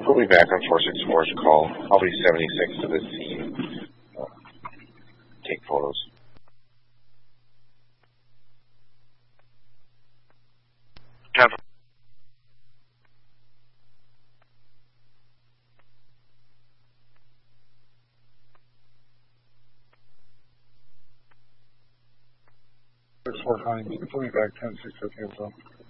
We'll be back on 464's call. I'll be 76 to the scene. Take photos. We'll be back 10-6 at the